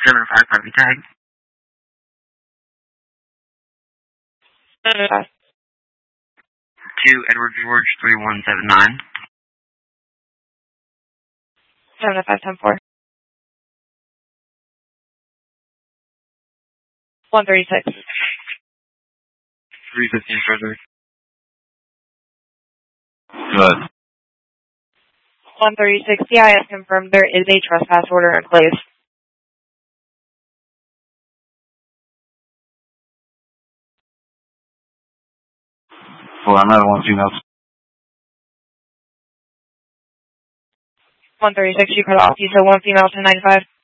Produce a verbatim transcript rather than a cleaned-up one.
seven five five tag. seven five. To Edward George three one seven nine. seven five ten four. one thirty-six. three fifteen further. Good. one thirty-six, C I S confirmed there is a trespass order in place. Well, another one female. one thirty-six, you cut off. You said one female to nine five.